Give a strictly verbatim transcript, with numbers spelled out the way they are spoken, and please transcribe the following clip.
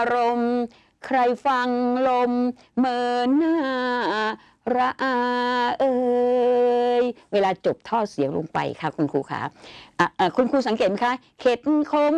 รมใครฟังลมเมินหน้าระอาเอ่ยเวลาจบท่อเสียงลงไปค่ะคุณครูคะอ่ะคุณครูสังเกตไหมคะเข็ดคง